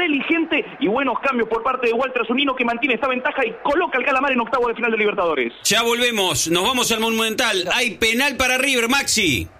inteligente y buenos cambios por parte de Walter Zunino, que mantiene esta ventaja y coloca al Calamar en octavo de final de Libertadores. Ya volvemos, nos vamos al Monumental. Hay penal para River, Maxi.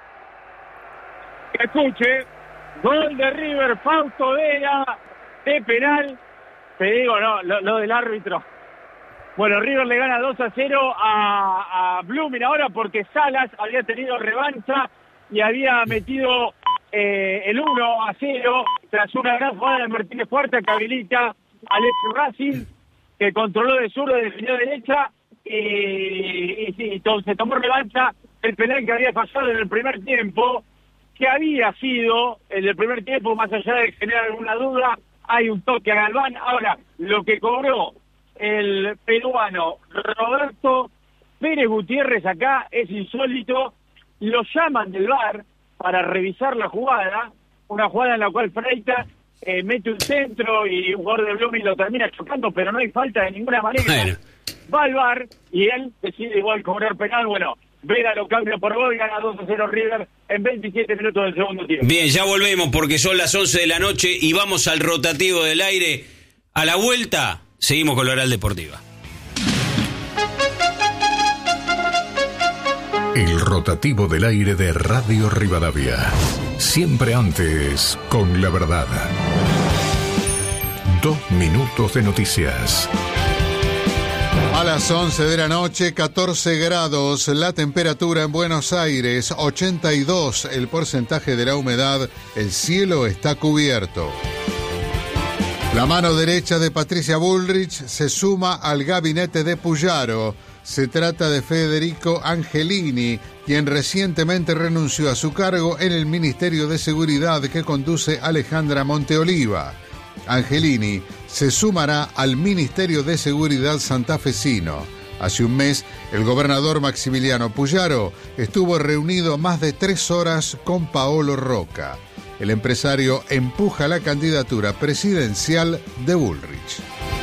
Escuche, gol de River, Fausto Vega, de penal. Te digo, no, lo del árbitro. Bueno, River le gana 2-0 a Blooming ahora porque Salas había tenido revancha y había metido el 1-0 tras una gran jugada de Martínez Fuerte que habilita al ex Racing, que controló de zurda y definió de derecha y se tomó revancha el penal que había fallado en el primer tiempo, que había sido en el primer tiempo, más allá de generar alguna duda, hay un toque a Galván. Ahora, lo que cobró el peruano Roberto Pérez Gutiérrez acá es insólito. Lo llaman del VAR para revisar la jugada, una jugada en la cual Freitas mete un centro y un jugador de Blooming lo termina chocando, pero no hay falta de ninguna manera. Bueno. Va al VAR y él decide igual cobrar penal. Bueno, Vera lo cambia por gol, gana 2-0 River en 27 minutos del segundo tiempo. Bien, ya volvemos porque son las 11 de la noche y vamos al rotativo del aire. A la vuelta, seguimos con la Oral Deportiva. El rotativo del aire de Radio Rivadavia. Siempre antes, con la verdad. 2 minutos de noticias. A las 11 de la noche, 14 grados, la temperatura en Buenos Aires, 82 el porcentaje de la humedad, el cielo está cubierto. La mano derecha de Patricia Bullrich se suma al gabinete de Puyaro. Se trata de Federico Angelini, quien recientemente renunció a su cargo en el Ministerio de Seguridad que conduce Alejandra Monteoliva. Angelini se sumará al Ministerio de Seguridad santafesino. Hace un mes, el gobernador Maximiliano Puyaro estuvo reunido más de 3 horas con Paolo Roca. El empresario empuja la candidatura presidencial de Bullrich.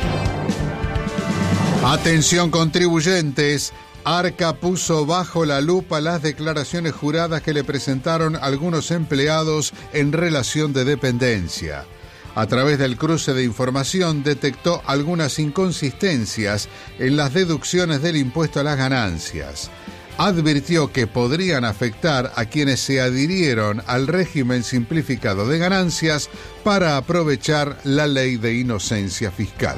Atención contribuyentes, Arca puso bajo la lupa las declaraciones juradas que le presentaron algunos empleados en relación de dependencia. A través del cruce de información detectó algunas inconsistencias en las deducciones del impuesto a las ganancias. Advirtió que podrían afectar a quienes se adhirieron al régimen simplificado de ganancias para aprovechar la ley de inocencia fiscal.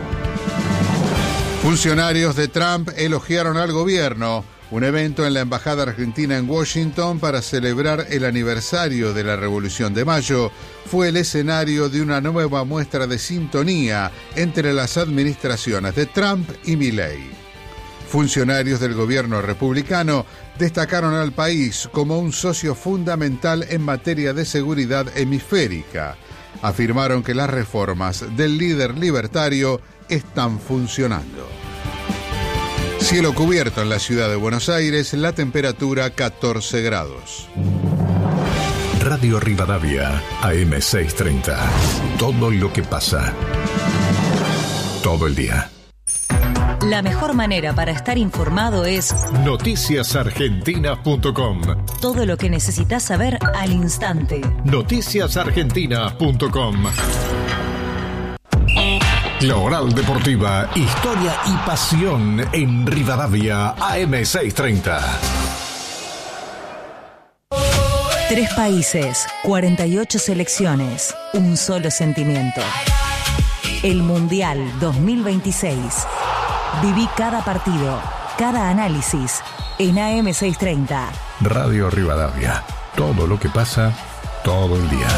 Funcionarios de Trump elogiaron al gobierno. Un evento en la Embajada Argentina en Washington para celebrar el aniversario de la Revolución de Mayo fue el escenario de una nueva muestra de sintonía entre las administraciones de Trump y Milei. Funcionarios del gobierno republicano destacaron al país como un socio fundamental en materia de seguridad hemisférica. Afirmaron que las reformas del líder libertario están funcionando. Cielo cubierto en la ciudad de Buenos Aires, la temperatura 14 grados. Radio Rivadavia, AM630. Todo lo que pasa. Todo el día. La mejor manera para estar informado es noticiasargentinas.com. Todo lo que necesitas saber al instante. Noticiasargentinas.com. La Oral Deportiva, historia y pasión en Rivadavia, AM630. 3 países, 48 selecciones, un solo sentimiento. El Mundial 2026. Viví cada partido, cada análisis en AM630. Radio Rivadavia, todo lo que pasa, todo el día.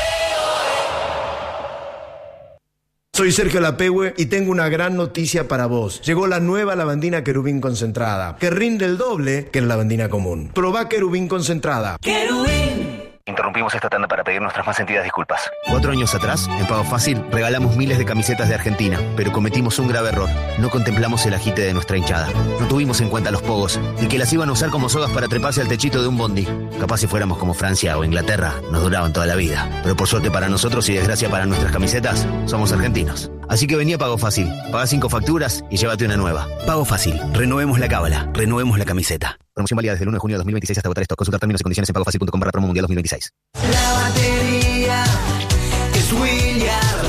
Soy Sergio Lapehue y tengo una gran noticia para vos. Llegó la nueva lavandina Querubín concentrada, que rinde el doble que la lavandina común. Probá Querubín concentrada. ¡Querubín! Interrumpimos esta tanda para pedir nuestras más sentidas disculpas. 4 años atrás, en Pago Fácil, regalamos miles de camisetas de Argentina, pero cometimos un grave error. No contemplamos el agite de nuestra hinchada. No tuvimos en cuenta los pogos y que las iban a usar como sogas para treparse al techito de un bondi. Capaz si fuéramos como Francia o Inglaterra, nos duraban toda la vida. Pero por suerte para nosotros y desgracia para nuestras camisetas, somos argentinos. Así que vení a Pago Fácil, pagá 5 facturas y llévate una nueva. Pago Fácil, renovemos la cábala, renovemos la camiseta. Promoción válida desde el 1 de junio de 2026 hasta agotar esto. Consultar términos y condiciones en pagofacil.com/promo mundial 2026. La batería es William.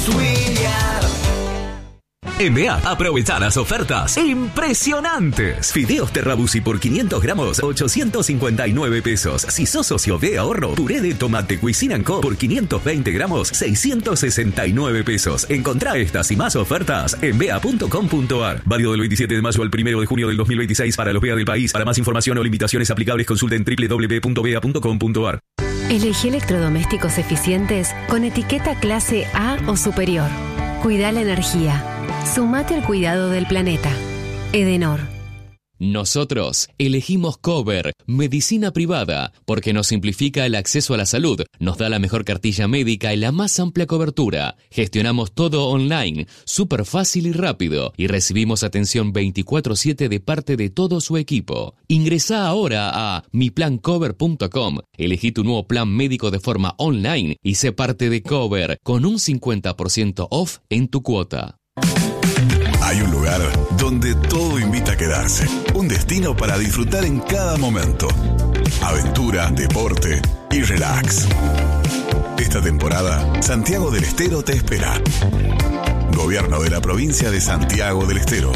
NBA, aprovechar las ofertas impresionantes. Fideos Terrabusi por 500 gramos, 859 pesos. Si sos socio de ahorro, puré de tomate Cuisine & Co por 520 gramos, 669 pesos. Encontrá estas y más ofertas en bea.com.ar. Válido del 27 de mayo al 1 de junio del 2026 para los BEA del país. Para más información o limitaciones aplicables, consulten www.bea.com.ar. Elegí electrodomésticos eficientes con etiqueta clase A o superior. Cuida la energía. Sumate al cuidado del planeta. Edenor. Nosotros elegimos Cover, medicina privada, porque nos simplifica el acceso a la salud, nos da la mejor cartilla médica y la más amplia cobertura. Gestionamos todo online, súper fácil y rápido, y recibimos atención 24/7 de parte de todo su equipo. Ingresá ahora a miplancover.com, elegí tu nuevo plan médico de forma online y sé parte de Cover, con un 50% off en tu cuota. Hay un lugar donde todo invita a quedarse. Un destino para disfrutar en cada momento. Aventura, deporte y relax. Esta temporada, Santiago del Estero te espera. Gobierno de la provincia de Santiago del Estero.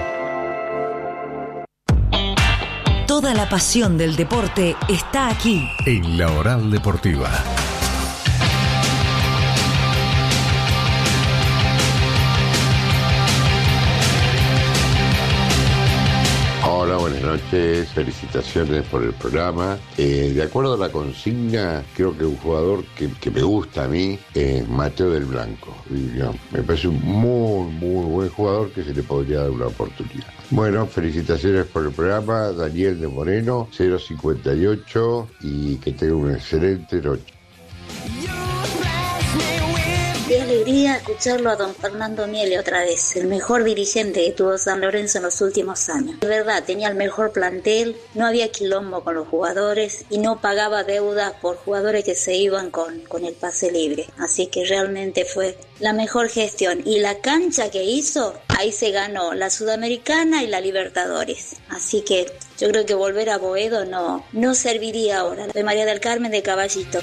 Toda la pasión del deporte está aquí. En La Oral Deportiva. Hola, buenas noches, felicitaciones por el programa. De acuerdo a la consigna, creo que un jugador que me gusta a mí es Mateo del Blanco. Me parece un muy buen jugador que se le podría dar una oportunidad. Bueno, felicitaciones por el programa, Daniel de Moreno, 058, y que tenga una excelente noche. Qué alegría escucharlo a don Fernando Miele otra vez, el mejor dirigente que tuvo San Lorenzo en los últimos años. De verdad, tenía el mejor plantel, no había quilombo con los jugadores y no pagaba deudas por jugadores que se iban con el pase libre. Así que realmente fue la mejor gestión. Y la cancha que hizo, ahí se ganó la Sudamericana y la Libertadores. Así que yo creo que volver a Boedo no serviría ahora. De María del Carmen de Caballito.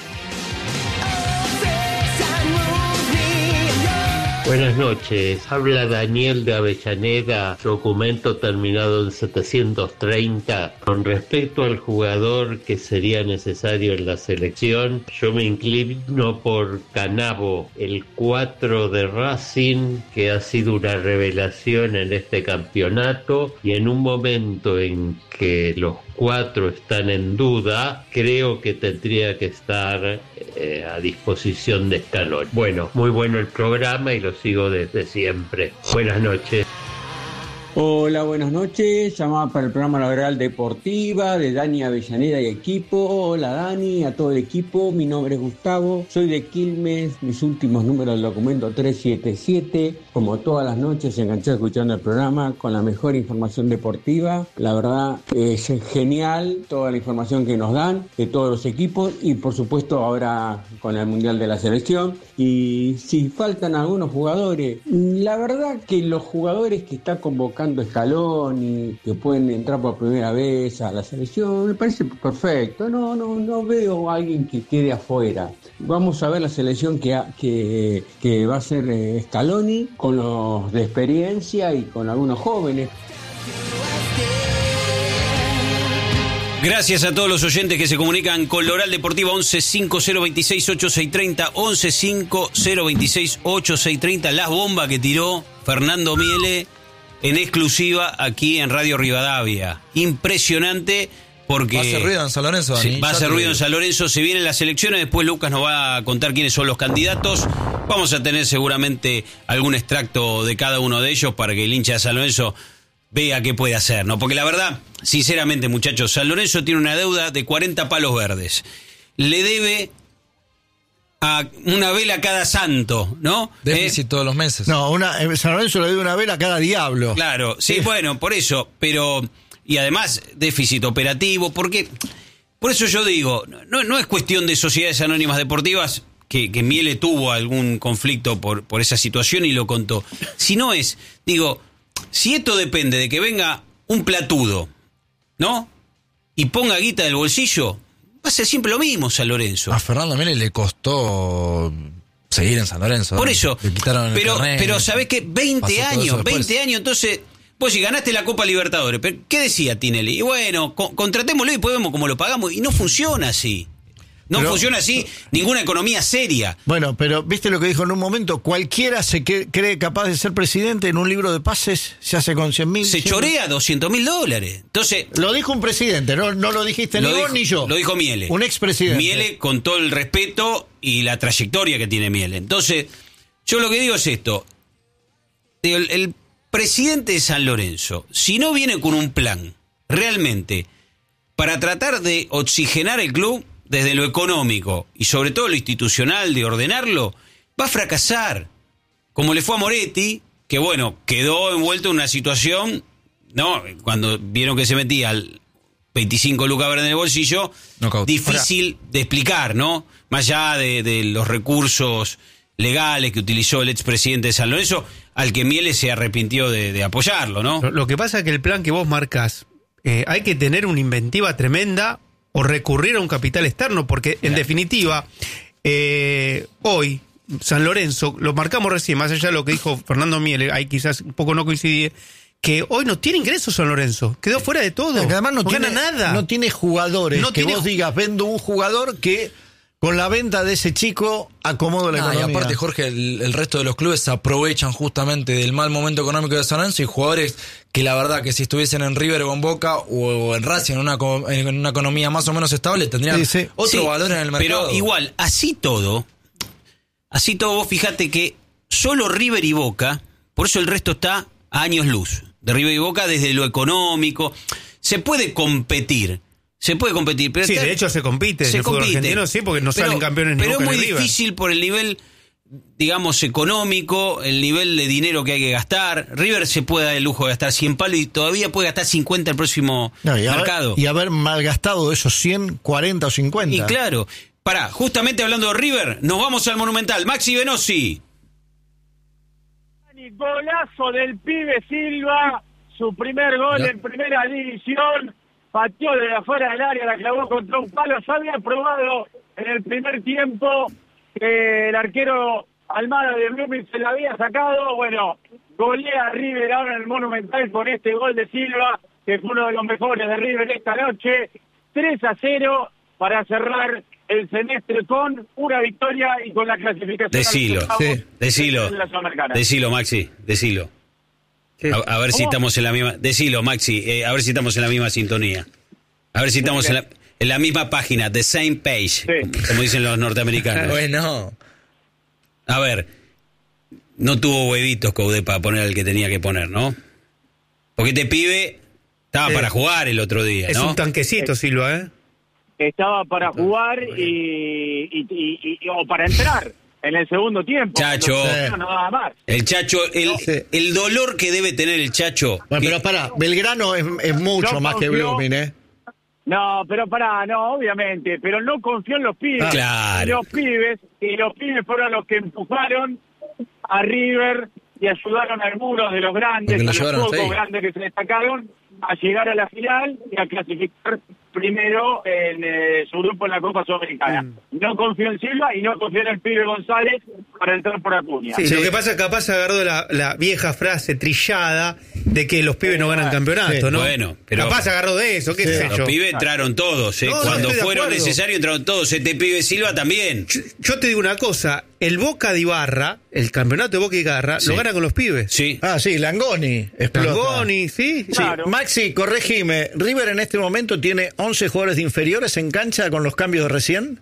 Buenas noches, habla Daniel de Avellaneda, documento terminado en 730. Con respecto al jugador que sería necesario en la selección, yo me inclino por Canavo, el 4 de Racing, que ha sido una revelación en este campeonato, y en un momento en que los 4 están en duda, creo que tendría que estar a disposición de Scaloni. Bueno, muy bueno el programa y lo sigo desde siempre. Buenas noches. Hola, buenas noches. Llamaba para el programa La Oral Deportiva de Dani Avellaneda y equipo. Hola Dani, a todo el equipo. Mi nombre es Gustavo, soy de Quilmes. Mis últimos números del documento 377. Como todas las noches enganché escuchando el programa con la mejor información deportiva. La verdad es genial toda la información que nos dan de todos los equipos y por supuesto ahora con el Mundial de la Selección. Y si faltan algunos jugadores, la verdad que los jugadores que está convocando Scaloni, que pueden entrar por primera vez a la selección, me parece perfecto. No veo a alguien que quede afuera. Vamos a ver la selección que va a ser Scaloni, con los de experiencia y con algunos jóvenes. Gracias a todos los oyentes que se comunican con la Oral Deportiva 1150268630, 1150268630, las bombas que tiró Fernando Miele en exclusiva aquí en Radio Rivadavia. Impresionante porque... Va a hacer ruido en San Lorenzo, Dani. Sí, va a hacer ruido en San Lorenzo, se vienen las elecciones, después Lucas nos va a contar quiénes son los candidatos. Vamos a tener seguramente algún extracto de cada uno de ellos para que el hincha de San Lorenzo vea qué puede hacer, ¿no? Porque la verdad, sinceramente, muchachos, San Lorenzo tiene una deuda de 40 palos verdes. Le debe a una vela a cada santo, ¿no? Déficit todos los meses. No, San Lorenzo le debe una vela a cada diablo. Claro, sí, bueno, por eso, pero... Y además, déficit operativo, porque... Por eso yo digo, no es cuestión de sociedades anónimas deportivas, que Miele tuvo algún conflicto por esa situación y lo contó. Sino es, digo... Si esto depende de que venga un platudo, ¿no? Y ponga guita del bolsillo, va a ser siempre lo mismo San Lorenzo. A Fernando Miele le costó seguir en San Lorenzo. Por eso, Le quitaron el carnet, pero ¿sabés qué? 20 pasó todo años, eso después. 20 años, entonces, vos si ganaste la Copa Libertadores, pero ¿qué decía Tinelli? Y bueno, contratémoslo y después vemos cómo lo pagamos, y no funciona así. No funciona así ninguna economía seria. Bueno, pero viste lo que dijo en un momento, cualquiera se cree capaz de ser presidente en un libro de pases, se hace con 100.000. Se chorea $200.000. Entonces, lo dijo un presidente, no lo dijiste ni vos ni yo. Lo dijo Miele. Un expresidente. Miele, con todo el respeto y la trayectoria que tiene Miele. Entonces, yo lo que digo es esto. El presidente de San Lorenzo, si no viene con un plan realmente para tratar de oxigenar el club desde lo económico y sobre todo lo institucional, de ordenarlo, va a fracasar. Como le fue a Moretti, que bueno, quedó envuelto en una situación, ¿no? Cuando vieron que se metía 25 lucas verdes en el bolsillo, difícil de explicar, ¿no? Más allá de los recursos legales que utilizó el expresidente de San Lorenzo, al que Miele se arrepintió de apoyarlo, ¿no? Lo que pasa es que el plan que vos marcás, hay que tener una inventiva tremenda o recurrir a un capital externo, porque en definitiva, hoy, San Lorenzo, lo marcamos recién, más allá de lo que dijo Fernando Miele, ahí quizás un poco no coincide, que hoy no tiene ingresos San Lorenzo, quedó fuera de todo, que además no gana nada. No tiene jugadores, que vos digas, vendo un jugador que con la venta de ese chico acomodo la economía. Y aparte, Jorge, el resto de los clubes se aprovechan justamente del mal momento económico de San Lorenzo, y jugadores que la verdad que si estuviesen en River o en Boca o en Racing, en una economía más o menos estable, tendrían otro valor en el mercado. Pero igual, así todo, vos fíjate que solo River y Boca, por eso el resto está a años luz de River y Boca desde lo económico. Se puede competir, pero sí, de hecho se compite en el fútbol argentino, sí, porque no salen campeones ni Boca ni River. Pero es muy difícil por el nivel, digamos, económico, el nivel de dinero que hay que gastar. River se puede dar el lujo de gastar 100 palos y todavía puede gastar 50 el próximo mercado. Y haber malgastado esos 100, 40 o 50. Y claro, justamente hablando de River, nos vamos al Monumental. Maxi Venosi. Golazo del pibe Silva, su primer gol en primera división. Pateó desde afuera del área, la clavó contra un palo. Ya había probado en el primer tiempo que el arquero Almada de Blooming se la había sacado. Bueno, golea a River ahora en el Monumental con este gol de Silva, que fue uno de los mejores de River esta noche. 3-0 para cerrar el semestre con una victoria y con la clasificación. Decilo, Maxi, decilo. A ver si estamos en la misma. Decilo, Maxi, a ver si estamos en la misma sintonía. A ver si estamos en la misma página, the same page, como dicen los norteamericanos. Bueno. A ver, no tuvo huevitos Coudet para poner al que tenía que poner, ¿no? Porque este pibe estaba para jugar el otro día, ¿no? Es un tanquecito, Silva, ¿eh? Estaba para jugar o para entrar en el segundo tiempo. Chacho, no daba más. El Chacho, el dolor que debe tener el Chacho. Bueno, pero pará, Belgrano es mucho más que Blooming, ¿eh? No, pero obviamente, pero no confió en los pibes. Claro. Y los pibes fueron los que empujaron a River y ayudaron al muro de los grandes, a los pocos grandes que se destacaron, a llegar a la final y a clasificar primero en su grupo en la Copa Sudamericana. No confió en Silva y no confió en el pibe González para entrar por Acuña. Sí, lo que pasa es que capaz agarró la vieja frase trillada de que los pibes no ganan campeonato, ¿no? Bueno, pero capaz agarró de eso, qué sé yo. Los pibes entraron todos, cuando fueron necesarios entraron todos. Este pibe Silva también. Yo te digo una cosa, el Boca de Ibarra, el campeonato de Boca de Ibarra, lo gana con los pibes. Sí. Sí, Langoni explota. Langoni, sí. Claro. Maxi, corregime, ¿River en este momento tiene 11 jugadores de inferiores en cancha con los cambios de recién?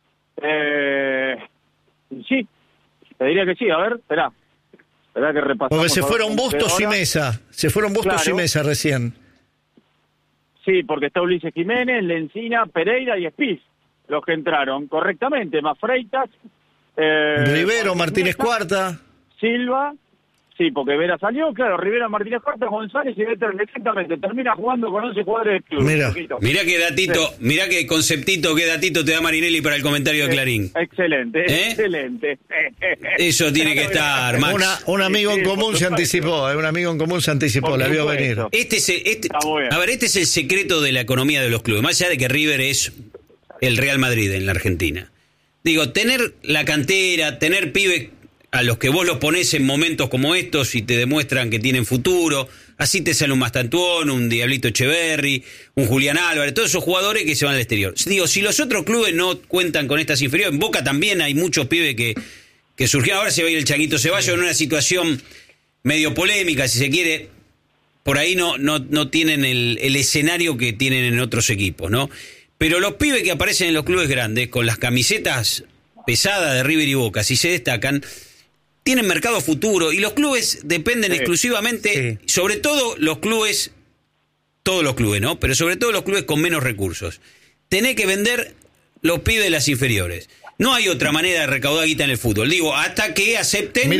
Sí, te diría que sí. A ver, espera que repasamos. Porque se fueron Bustos y Mesa. Y Mesa recién. Sí, porque está Ulises Jiménez, Lencina, Pereira y Espiz, los que entraron correctamente, más Freitas. Rivero, Martínez Cuarta. Silva. Sí, porque Vera salió, claro, Rivera, Martínez Cuarta, González y Vetter, exactamente, termina jugando con 11 jugadores del club. Mirá qué datito, mirá qué conceptito, qué datito te da Marinelli para el comentario de Clarín. Excelente. Eso tiene que estar, Max. Un amigo en común se anticipó, la vio venir. Este es el secreto de la economía de los clubes, más allá de que River es el Real Madrid en la Argentina. Digo, tener la cantera, tener pibes a los que vos los ponés en momentos como estos y te demuestran que tienen futuro, así te sale un Mastantuono, un Diablito Echeverri, un Julián Álvarez, todos esos jugadores que se van al exterior. Digo, si los otros clubes no cuentan con estas inferiores, en Boca también hay muchos pibes que surgieron, ahora se va a ir el Changuito Ceballos en una situación medio polémica, si se quiere, por ahí no tienen el escenario que tienen en otros equipos, ¿no? Pero los pibes que aparecen en los clubes grandes, con las camisetas pesadas de River y Boca, si se destacan, tienen mercado futuro, y los clubes dependen exclusivamente, sobre todo los clubes, todos los clubes, ¿no? Pero sobre todo los clubes con menos recursos. Tenés que vender los pibes de las inferiores. No hay otra manera de recaudar guita en el fútbol. Digo, hasta que acepten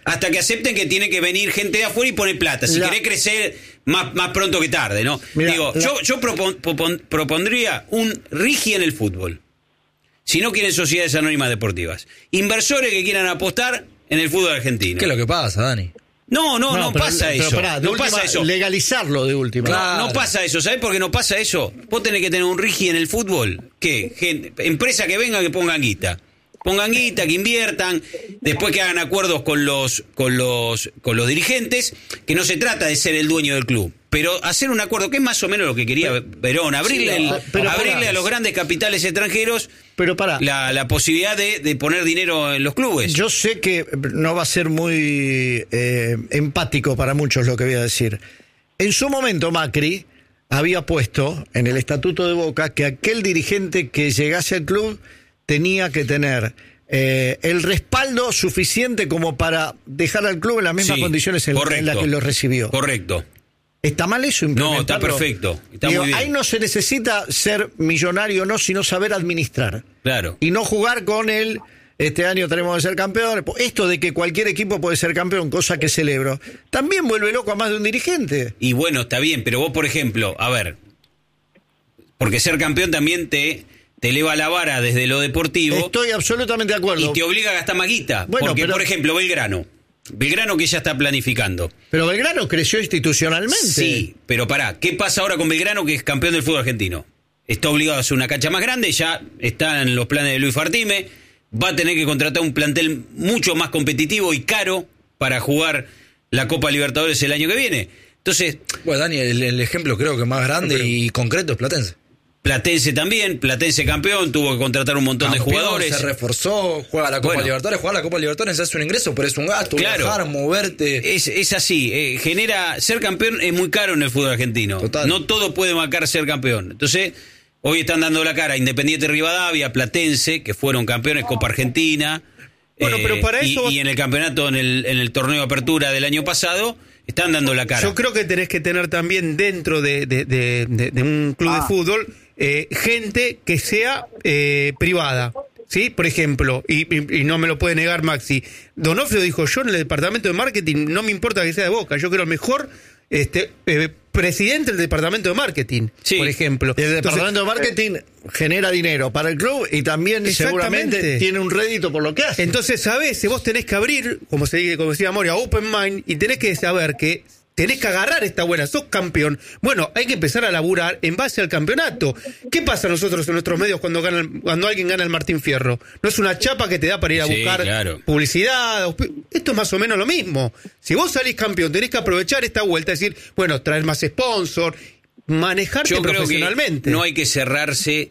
que tiene que venir gente de afuera y poner plata. Si querés crecer más pronto que tarde, ¿no? Digo, yo propondría un RIGI en el fútbol. Si no quieren sociedades anónimas deportivas. Inversores que quieran apostar en el fútbol argentino. ¿Qué es lo que pasa, Dani? No pasa eso. No pasa eso. Legalizarlo de última. No pasa eso. ¿Sabés por qué no pasa eso? Vos tenés que tener un RIGI en el fútbol. ¿Qué? Empresa que venga que pongan guita. Pongan guita, que inviertan, después que hagan acuerdos con los dirigentes, que no se trata de ser el dueño del club, pero hacer un acuerdo, que es más o menos lo que quería Verón, abrirle a los grandes capitales extranjeros la posibilidad de poner dinero en los clubes. Yo sé que no va a ser muy empático para muchos lo que voy a decir. En su momento Macri había puesto en el Estatuto de Boca que aquel dirigente que llegase al club tenía que tener el respaldo suficiente como para dejar al club en las mismas condiciones en las que lo recibió. Correcto. ¿Está mal eso? No, está perfecto. Está muy bien. Ahí no se necesita ser millonario, no, sino saber administrar. Claro. Y no jugar con este año tenemos que ser campeones. Esto de que cualquier equipo puede ser campeón, cosa que celebro, también vuelve loco a más de un dirigente. Y bueno, está bien, pero vos, por ejemplo, a ver, porque ser campeón también te eleva la vara desde lo deportivo. Estoy absolutamente de acuerdo. Y te obliga a gastar más guita. Bueno, por ejemplo, Belgrano que ya está planificando. Pero Belgrano creció institucionalmente. Sí, pero pará, ¿qué pasa ahora con Belgrano, que es campeón del fútbol argentino? Está obligado a hacer una cancha más grande, ya está en los planes de Luis Fartime, va a tener que contratar un plantel mucho más competitivo y caro para jugar la Copa Libertadores el año que viene. Entonces, bueno, Dani, el ejemplo creo que más grande y concreto es Platense. Platense también, Platense campeón, tuvo que contratar un montón de jugadores. Se reforzó, juega la Copa Libertadores, jugar la Copa Libertadores hace un ingreso, pero es un gasto, viajar, moverte. Es así, ser campeón es muy caro en el fútbol argentino. Total. No todo puede marcar ser campeón. Entonces, hoy están dando la cara Independiente Rivadavia, Platense, que fueron campeones Copa Argentina. Bueno, pero para eso... Y en el campeonato, en el torneo de apertura del año pasado, están dando la cara. Yo creo que tenés que tener también dentro de un club de fútbol gente que sea privada, ¿sí? Por ejemplo, y no me lo puede negar Maxi, Donofrio dijo, yo en el departamento de marketing no me importa que sea de Boca, yo quiero el mejor presidente del departamento de marketing, por ejemplo. El departamento de marketing genera dinero para el club y también seguramente tiene un rédito por lo que hace. Entonces, a veces vos tenés que abrir, como decía Moria, open mind, y tenés que saber que tenés que agarrar esta buena, sos campeón. Bueno, hay que empezar a laburar en base al campeonato. ¿Qué pasa a nosotros en nuestros medios cuando alguien gana el Martín Fierro? No es una chapa que te da para ir a buscar publicidad. Esto es más o menos lo mismo. Si vos salís campeón, tenés que aprovechar esta vuelta, decir, bueno, traer más sponsor, manejarte profesionalmente. Creo que no hay que cerrarse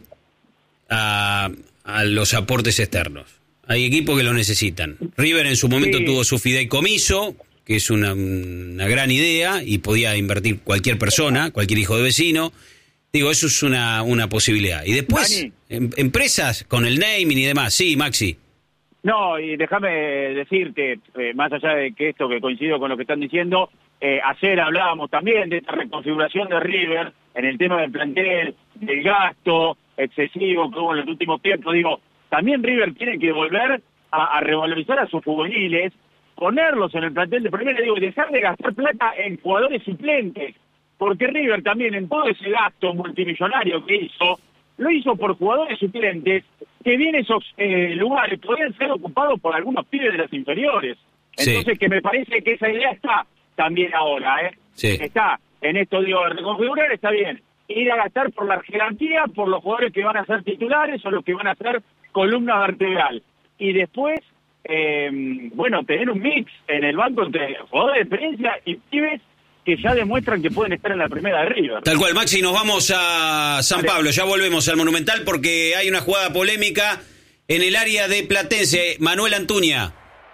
a los aportes externos. Hay equipos que lo necesitan. River en su momento tuvo su fideicomiso, que es una gran idea y podía invertir cualquier persona, cualquier hijo de vecino. Digo, eso es una posibilidad. Y después, empresas con el naming y demás. Sí, Maxi. No, y déjame decirte, más allá de que esto que coincido con lo que están diciendo, ayer hablábamos también de esta reconfiguración de River en el tema del plantel, del gasto excesivo que hubo en los últimos tiempos. Digo, también River tiene que volver a revalorizar a sus juveniles, ponerlos en el plantel de primera, digo, y dejar de gastar plata en jugadores suplentes, porque River también en todo ese gasto multimillonario que hizo, lo hizo por jugadores suplentes, que bien esos lugares podrían ser ocupados por algunos pibes de las inferiores. Entonces, que me parece que esa idea está también ahora, está en esto, digo, de reconfigurar, está bien, ir a gastar por la jerarquía, por los jugadores que van a ser titulares o los que van a ser columna vertebral. Y después, tener un mix en el banco entre jugadores de experiencia y pibes que ya demuestran que pueden estar en la primera de River. Tal cual, Maxi, nos vamos a San Pablo, ya volvemos al Monumental porque hay una jugada polémica en el área de Platense. Manuel Antuña.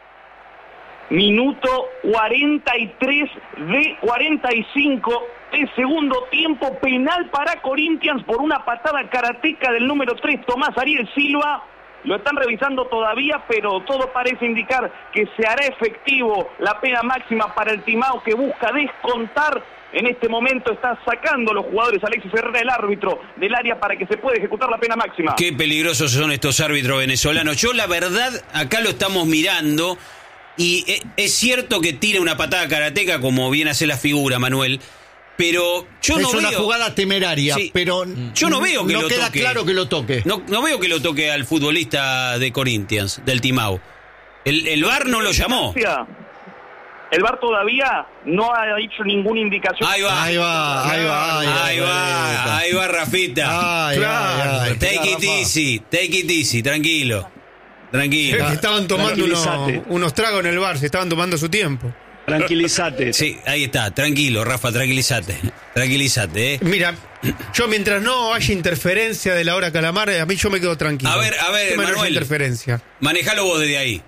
Minuto 43 de 45 de segundo tiempo, penal para Corinthians por una patada karateca del número 3, Tomás Ariel Silva. Lo están revisando todavía, pero todo parece indicar que se hará efectivo la pena máxima para el Timao, que busca descontar. En este momento está sacando los jugadores Alexis Herrera, el árbitro del área, para que se pueda ejecutar la pena máxima. Qué peligrosos son estos árbitros venezolanos. Yo, la verdad, acá lo estamos mirando y es cierto que tira una patada karateca, como bien hace la figura, Manuel. Pero yo no veo... Es una jugada temeraria, sí, pero yo no veo que no lo queda toque. claro que lo toque. No veo que lo toque al futbolista de Corinthians, del Timao. El VAR no lo llamó. El VAR todavía no ha dicho ninguna indicación. Ahí va, Rafita. Take it easy, tranquilo. Estaban tomando unos tragos en el bar, se estaban tomando su tiempo. Tranquilízate. Sí, ahí está, tranquilo, Rafa, tranquilízate. Mira, yo mientras no haya interferencia de la hora calamar, a mí yo me quedo tranquilo. A ver, Manuel, interferencia. Manejalo vos desde ahí.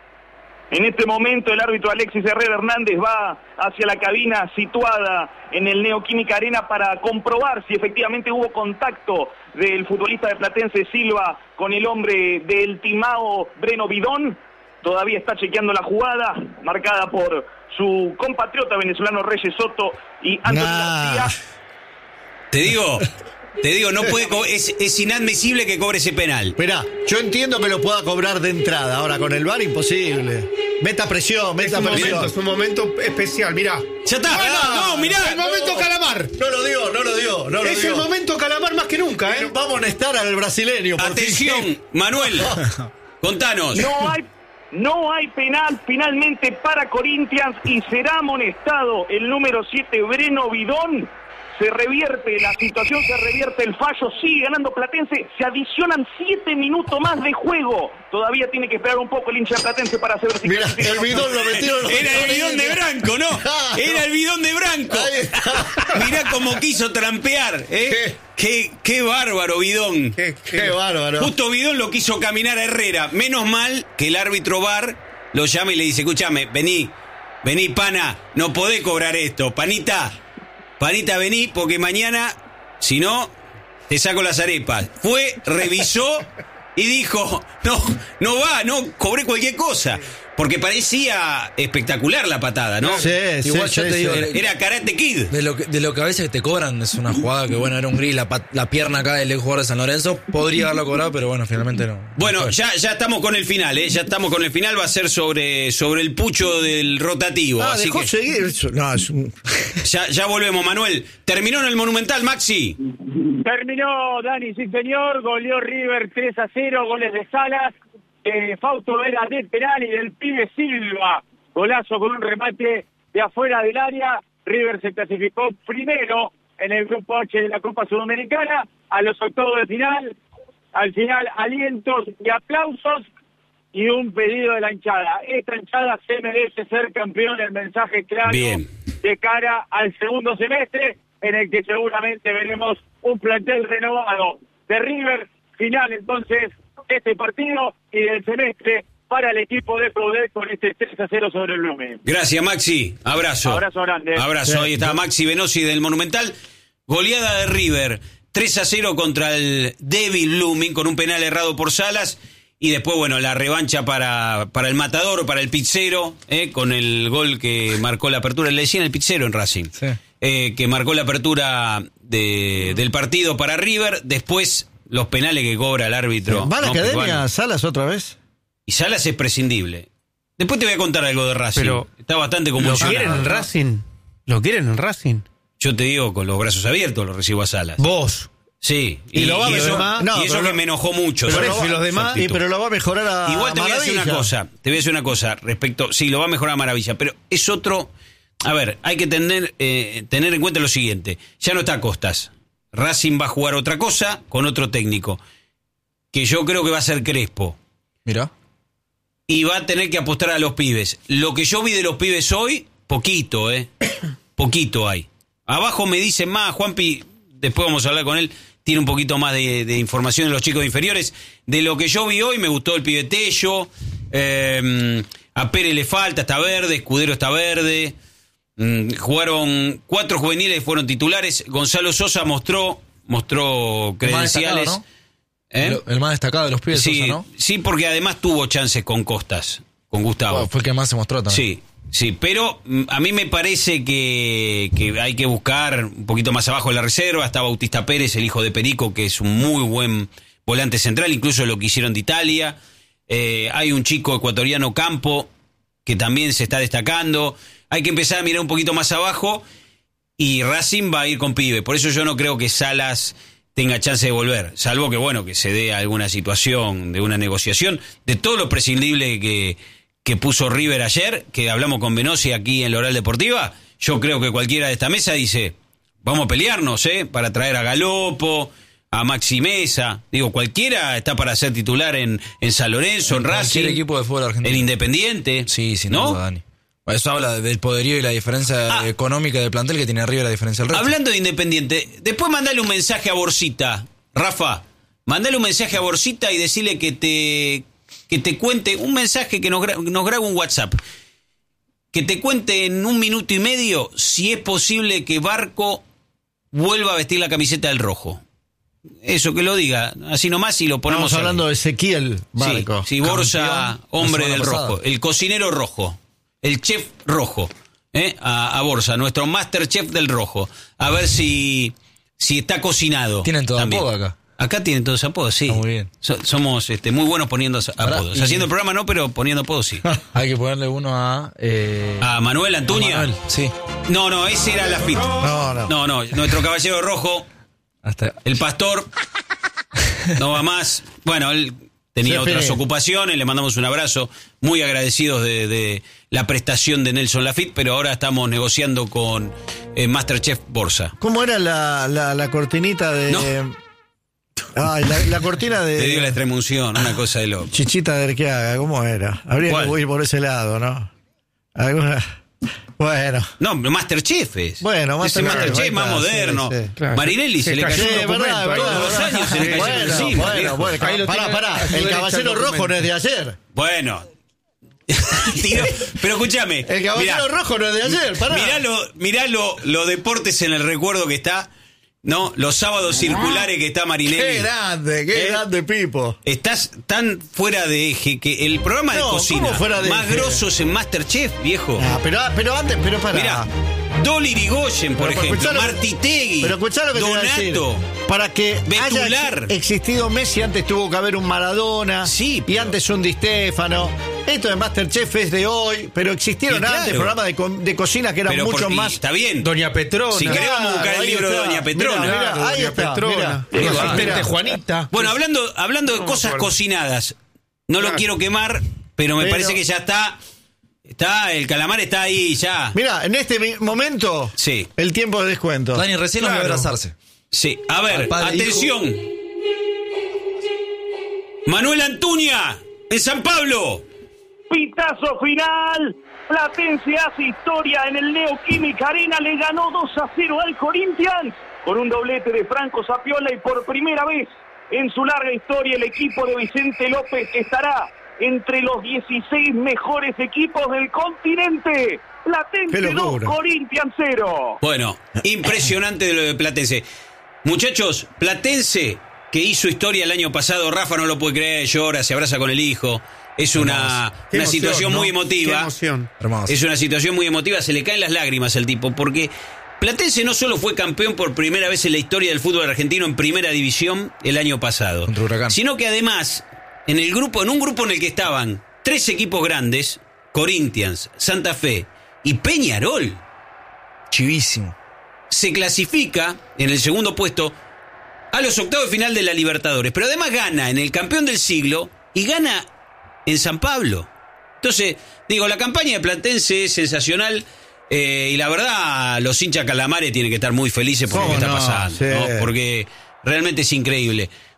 En este momento el árbitro Alexis Herrera Hernández va hacia la cabina situada en el Neoquímica Arena para comprobar si efectivamente hubo contacto del futbolista de Platense Silva con el hombre del Timao, Breno Bidón. Todavía está chequeando la jugada, marcada por su compatriota venezolano Reyes Soto y Antonio García. Te digo, no puede es inadmisible que cobre ese penal. Esperá, yo entiendo que lo pueda cobrar de entrada, ahora con el VAR imposible. Meta presión. Es un momento especial, mirá. Ya está. No, mirá. El momento calamar. No lo digo. Es el momento calamar más que nunca, ¿eh? Vamos a amonestar al brasileño. Atención, Manuel, contanos. No hay penal finalmente para Corinthians y será amonestado el número 7, Breno Bidón. Se revierte la situación, se revierte el fallo, sigue ganando Platense, se adicionan 7 minutos más de juego. Todavía tiene que esperar un poco el hincha de Platense para saber si... Mira, el bidón lo metieron. Era el bidón de Branco, ¿no? Era el bidón de Branco. Mirá cómo quiso trampear, ¿eh? Qué bárbaro, Bidón. Qué bárbaro. Justo Bidón lo quiso caminar a Herrera. Menos mal que el árbitro VAR lo llama y le dice, escúchame, vení, pana, no podés cobrar esto. Panita, vení, porque mañana, si no, te saco las arepas. Fue, revisó y dijo, no, cobré cualquier cosa. Porque parecía espectacular la patada, ¿no? Sí, igual yo te digo, era Karate Kid. De lo que a veces te cobran es una jugada que, bueno, era un gris, la pierna acá del jugador de San Lorenzo. Podría haberlo cobrado, pero bueno, finalmente no. Bueno, ya estamos con el final, ¿eh? Ya estamos con el final. Va a ser sobre el pucho del rotativo. Así dejó que seguir. No, ya volvemos, Manuel. ¿Terminó en el Monumental, Maxi? Terminó, Dani, sí señor. Goleó River 3-0, goles de Salas. Fausto era de penal y del pibe Silva, golazo con un remate de afuera del área. River se clasificó primero en el grupo H de la Copa Sudamericana a los octavos de final. Al final, alientos y aplausos y un pedido de la hinchada. Esta hinchada se merece ser campeón, el mensaje claro. Bien. De cara al segundo semestre, en el que seguramente veremos un plantel renovado de River. Final entonces este partido y del semestre para el equipo de Prodec con este 3-0 sobre el Blooming. Gracias, Maxi. Abrazo. Abrazo grande. Abrazo. Ahí está Maxi Venosi del Monumental. Goleada de River. 3-0 contra el débil Blooming con un penal errado por Salas. Y después, bueno, la revancha para el Matador, para el Pizzero, con el gol que marcó la apertura. Le decían el Pizzero en Racing. Sí. Que marcó la apertura del partido para River. Después, los penales que cobra el árbitro. ¿Va a la academia peruano. Salas otra vez? Y Salas es prescindible. Después te voy a contar algo de Racing. Pero está bastante convulsionado. ¿Lo quieren en Racing? Yo te digo, con los brazos abiertos lo recibo a Salas. Vos. Sí. Y lo va a eso, no, y eso que me enojó mucho. Pero eso, y los demás. Pero lo va a mejorar a igual te voy a decir una cosa. Te voy a decir una cosa respecto. Sí, lo va a mejorar a maravilla. Pero es otro. A ver, hay que tener en cuenta lo siguiente. Ya no está Costas. Racing va a jugar otra cosa con otro técnico. que yo creo que va a ser Crespo. Mira. Y va a tener que apostar a los pibes. Lo que yo vi de los pibes hoy, poquito, poquito hay. Abajo me dicen más, Juanpi, después vamos a hablar con él, tiene un poquito más de información de los chicos inferiores. De lo que yo vi hoy, me gustó el pibe Tello, a Pérez le falta, está verde, Escudero está verde. Jugaron 4 juveniles, fueron titulares. Gonzalo Sosa mostró credenciales. ¿No? El más destacado de los pibes, sí, Sosa, ¿no? Sí, porque además tuvo chances con Costas, con Gustavo. Bueno, fue el que más se mostró también. Sí, pero a mí me parece que hay que buscar un poquito más abajo de la reserva. Está Bautista Pérez, el hijo de Perico, que es un muy buen volante central, incluso lo que hicieron de Italia. Hay un chico ecuatoriano, Campo, que también se está destacando. Hay que empezar a mirar un poquito más abajo y Racing va a ir con pibe. Por eso yo no creo que Salas tenga chance de volver, salvo que que se dé alguna situación de una negociación. De todo lo prescindible que puso River ayer, que hablamos con Benossi aquí en la Oral Deportiva, yo creo que cualquiera de esta mesa dice, vamos a pelearnos, para traer a Galopo, a Maxi Mesa. Digo, cualquiera está para ser titular en San Lorenzo, en Racing, cualquier equipo de fútbol argentino. en Independiente. Sí, sin ¿no? duda, Dani. Eso habla del poderío y la diferencia económica del plantel que tiene River a diferencia del resto. Hablando de Independiente, después mandale un mensaje a Borsita, Rafa, mandale un mensaje a Borsita y decirle que te cuente un mensaje, que nos grabe un WhatsApp, que te cuente en 1 minuto y medio si es posible que Barco vuelva a vestir la camiseta del rojo. Eso, que lo diga, así nomás, y lo ponemos. Estamos hablando de Ezequiel Barco. Sí, Borsa, hombre del pasada. rojo, el cocinero rojo, el chef rojo, a Borsa, nuestro master chef del rojo, a ver si está cocinado. Tienen todo también. apodo acá. Acá tienen todos apodos, sí. Está muy bien. Somos muy buenos poniendo apodos. Haciendo el programa no, pero poniendo apodos sí. Hay que ponerle uno a Manuel Antuña. Manuel, sí. No, ese era Lafitte. No, nuestro caballero rojo, hasta el pastor, no va más. Bueno, él tenía otras ocupaciones, le mandamos un abrazo, muy agradecidos de la prestación de Nelson Lafitte, pero ahora estamos negociando con Masterchef Borsa. ¿Cómo era la cortinita de...? No. Ay, la cortina de... Te dio la extremunción, una cosa de loco. Chichita del que haga, ¿cómo era? Habría que ir por ese lado, ¿no? Bueno. No, Masterchef es. Bueno, Masterchef más moderno. Sí, claro. Marinelli se le cayó un documento. Todos los años se le cayó encima. Bueno, pará. El caballero rojo no es de ayer. Bueno. Pero escúchame. El caballero rojo no es de ayer, pará. Mirá los deportes en el recuerdo que está. ¿No? Los sábados circulares que está Marinelli. Qué grande, Pipo. Estás tan fuera de eje que el programa de cocina más grosso es en Masterchef, viejo. Pero antes, pará. Mirá, Dolly Irigoyen, por ejemplo, Marti Tegui, pero escuchá lo que Donato, te voy a decir. Para que Betular. haya existido Messi, antes tuvo que haber un Maradona. Sí, y antes un Di Stéfano. Esto de Masterchef es de hoy, pero existieron antes programas de cocina que eran mucho más. Está bien. Doña Petrona. Si queremos buscar el libro de Doña Petrona. Mirá, ahí está. Mirá. Juanita. Bueno, hablando de cosas cocinadas, no lo quiero quemar, pero me parece que ya está. El calamar está ahí ya. Mira, en este momento, el tiempo de descuento. Dani, recién nos va a abrazarse. Sí, a ver, atención. Manuel Antuña, en San Pablo. Pitazo final. Platense hace historia en el Neoquímica Arena. Le ganó 2-0 al Corinthians con un doblete de Franco Zapiola, y por primera vez en su larga historia el equipo de Vicente López estará entre los 16 mejores equipos del continente. Platense 2, Corinthians 0. Bueno, impresionante de lo de Platense. Muchachos, Platense, que hizo historia el año pasado, Rafa no lo puede creer, llora, se abraza con el hijo. Es una situación muy emotiva. Qué emoción. Es una situación muy emotiva, se le caen las lágrimas al tipo, porque Platense no solo fue campeón por primera vez en la historia del fútbol argentino en primera división el año pasado, sino que además, en un grupo en el que estaban 3 equipos grandes, Corinthians, Santa Fe y Peñarol, chivísimo, se clasifica en el segundo puesto a los octavos de final de la Libertadores, pero además gana en el campeón del siglo y gana en San Pablo. Entonces, digo, la campaña de Platense es sensacional, y la verdad, los hinchas calamares tienen que estar muy felices por lo que está pasando, ¿no? Porque realmente es increíble.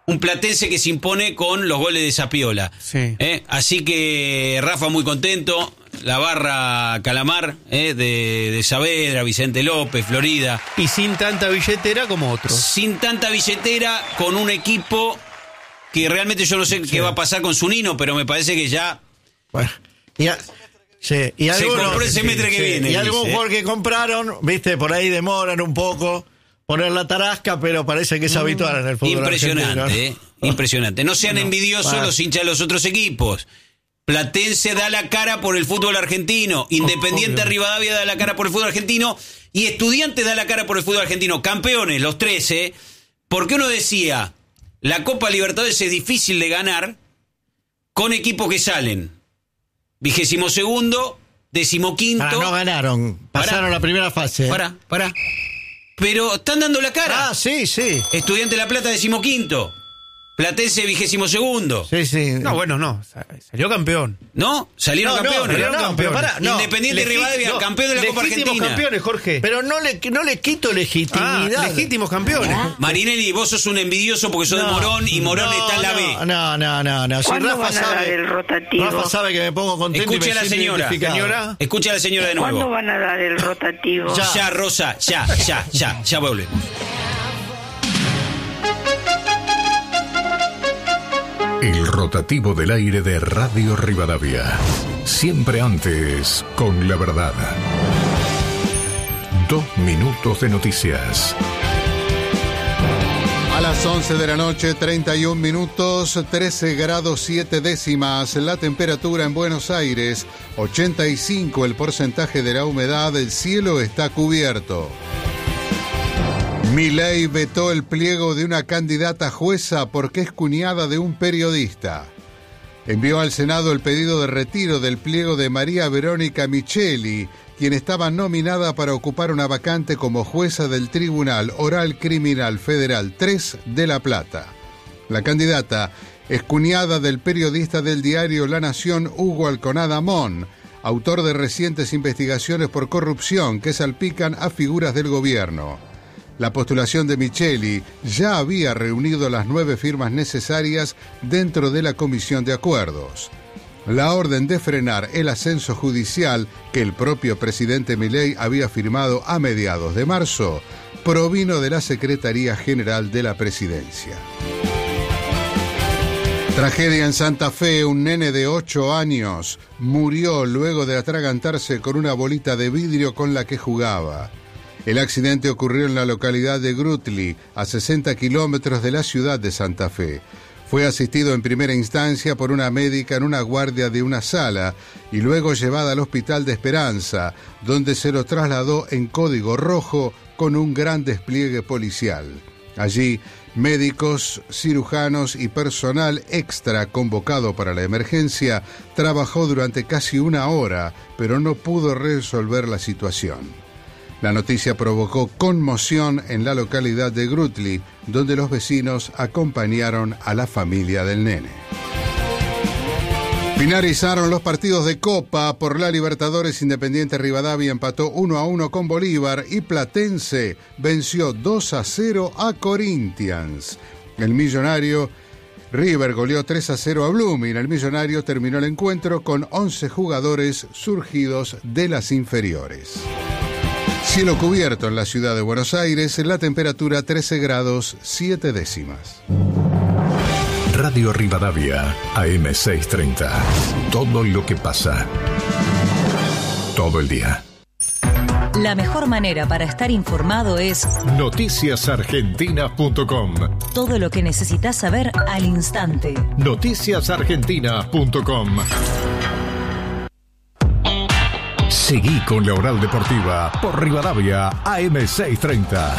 un Platense que se impone con los goles de Zapiola. Sí. Así que Rafa muy contento, la barra Calamar, de Saavedra, Vicente López, Florida. Y sin tanta billetera como otros. Sin tanta billetera, con un equipo que realmente yo no sé qué va a pasar con Zunino, pero me parece que ya... Bueno, y se compró el semestre que viene. Y algún jugador que compraron, viste, por ahí demoran un poco poner la tarasca, pero parece que es habitual en el fútbol impresionante, argentino. Impresionante. No sean envidiosos los hinchas de los otros equipos. Platense da la cara por el fútbol argentino, Independiente Rivadavia da la cara por el fútbol argentino y Estudiantes da la cara por el fútbol argentino. Campeones, los 13, porque uno decía, la Copa Libertadores es difícil de ganar con equipos que salen 22º, 15º. No ganaron, pasaron la primera fase. Pará. Pero están dando la cara. Ah, sí. Estudiante de La Plata, 15º. Platense, 22º. Sí. No, bueno, no. Salió campeón. ¿No? Salieron campeones. Independiente Rivadavia, campeón de la Copa Argentina. Legítimos campeones, Jorge. Pero no le quito legitimidad. Legítimos campeones. Marinelli, vos sos un envidioso porque sos de Morón y Morón está en la B. No. Si Rafa sabe, el rotativo? Rafa sabe que me pongo contento. Escucha a la señora. Escucha a la señora de nuevo. ¿Cuándo van a dar el rotativo? Ya, Rosa, ya volvemos. El rotativo del aire de Radio Rivadavia. Siempre antes, con la verdad. 2 minutos de noticias. A las 11 de la noche, 31 minutos, 13 grados 7 décimas. La temperatura en Buenos Aires, 85 el porcentaje de la humedad. El cielo está cubierto. Milei vetó el pliego de una candidata jueza porque es cuñada de un periodista. Envió al Senado el pedido de retiro del pliego de María Verónica Micheli, quien estaba nominada para ocupar una vacante como jueza del Tribunal Oral Criminal Federal 3 de La Plata. La candidata es cuñada del periodista del diario La Nación, Hugo Alconada Mon, autor de recientes investigaciones por corrupción que salpican a figuras del gobierno. La postulación de Micheli ya había reunido las 9 firmas necesarias dentro de la Comisión de Acuerdos. La orden de frenar el ascenso judicial que el propio presidente Milei había firmado a mediados de marzo provino de la Secretaría General de la Presidencia. Tragedia en Santa Fe. Un nene de 8 años murió luego de atragantarse con una bolita de vidrio con la que jugaba. El accidente ocurrió en la localidad de Grutli, a 60 kilómetros de la ciudad de Santa Fe. Fue asistido en primera instancia por una médica en una guardia de una sala y luego llevada al Hospital de Esperanza, donde se lo trasladó en código rojo con un gran despliegue policial. Allí, médicos, cirujanos y personal extra convocado para la emergencia trabajó durante casi 1 hora, pero no pudo resolver la situación. La noticia provocó conmoción en la localidad de Grutli, donde los vecinos acompañaron a la familia del nene. Finalizaron los partidos de Copa. Por la Libertadores, Independiente Rivadavia empató 1-1 con Bolívar y Platense venció 2-0 a Corinthians. El millonario River goleó 3-0 a Blooming. El millonario terminó el encuentro con 11 jugadores surgidos de las inferiores. Cielo cubierto en la ciudad de Buenos Aires, la temperatura 13 grados 7 décimas. Radio Rivadavia, AM630. Todo lo que pasa. Todo el día. La mejor manera para estar informado es noticiasargentina.com. Todo lo que necesitas saber al instante. Noticiasargentina.com. Seguí con la Oral Deportiva por Rivadavia AM630.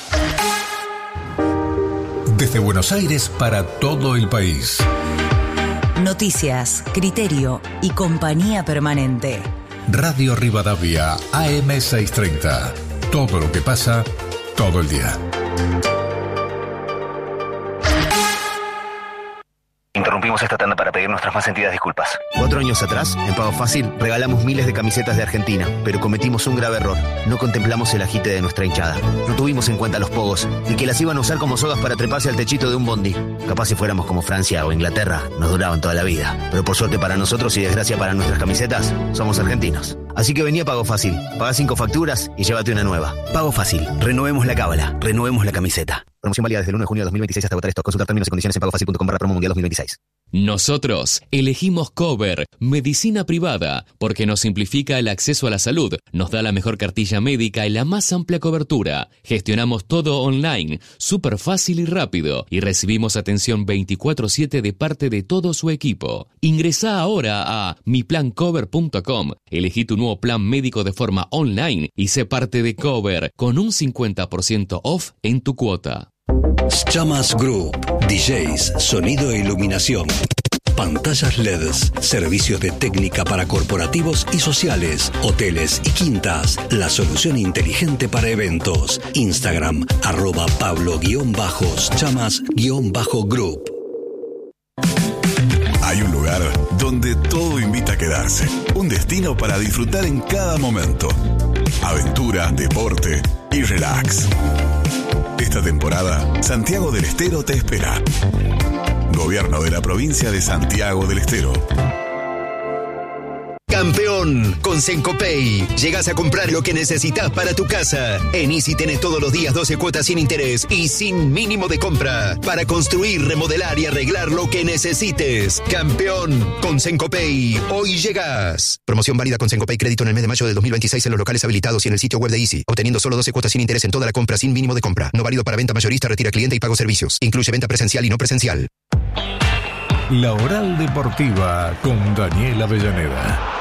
Desde Buenos Aires para todo el país. Noticias, criterio y compañía permanente. Radio Rivadavia AM630. Todo lo que pasa, todo el día. Interrumpimos Interrumpimos esta tanda para pedir nuestras más sentidas disculpas. 4 años atrás, en Pago Fácil, regalamos miles de camisetas de Argentina, pero cometimos un grave error. No contemplamos el agite de nuestra hinchada. No tuvimos en cuenta los pogos y que las iban a usar como sogas para treparse al techito de un bondi. Capaz si fuéramos como Francia o Inglaterra, nos duraban toda la vida. Pero por suerte para nosotros y desgracia para nuestras camisetas, somos argentinos. Así que vení a Pago Fácil, paga 5 facturas y llévate una nueva. Pago Fácil, renovemos la cábala, renovemos la camiseta. Promoción válida desde el 1 de junio de 2026 hasta agotar stock. Consultar términos y condiciones en pagofacil.com/promo mundial 2026. Nosotros elegimos Cover, medicina privada, porque nos simplifica el acceso a la salud, nos da la mejor cartilla médica y la más amplia cobertura. Gestionamos todo online, súper fácil y rápido, y recibimos atención 24/7 de parte de todo su equipo. Ingresá ahora a miplancover.com, elegí tu nuevo plan médico de forma online y sé parte de Cover con un 50% off en tu cuota. Chamas Group, DJs, sonido e iluminación, pantallas LEDs, servicios de técnica para corporativos y sociales, hoteles y quintas, la solución inteligente para eventos. Instagram, @Pablo_Chamas_Group. Hay un lugar donde todo invita a quedarse. Un destino para disfrutar en cada momento. Aventura, deporte y relax. Esta temporada, Santiago del Estero te espera. Gobierno de la provincia de Santiago del Estero. Campeón, con Sencopay. Llegas a comprar lo que necesitas para tu casa. En Easy tenés todos los días 12 cuotas sin interés y sin mínimo de compra. Para construir, remodelar y arreglar lo que necesites. Campeón, con Sencopay. Hoy llegas. Promoción válida con Sencopay crédito en el mes de mayo del 2026 en los locales habilitados y en el sitio web de Easy. Obteniendo solo 12 cuotas sin interés en toda la compra sin mínimo de compra. No válido para venta mayorista, retira cliente y pago servicios. Incluye venta presencial y no presencial. La Oral Deportiva con Daniel Avellaneda.